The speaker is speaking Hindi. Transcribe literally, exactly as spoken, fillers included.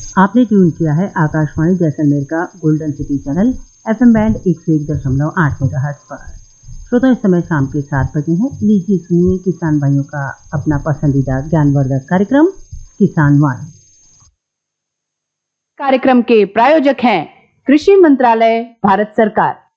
आपने ट्यून किया है आकाशवाणी जैसलमेर का golden city channel FM band एक सौ एक दशमलव आठ मेगाहर्ट्ज पर। श्रोता, इस समय शाम के सात बजे हैं। लीजिए सुनिए किसान भाइयों का अपना पसंदीदा ज्ञानवर्धक कार्यक्रम किसान वाणी। कार्यक्रम के प्रायोजक हैं कृषि मंत्रालय, भारत सरकार।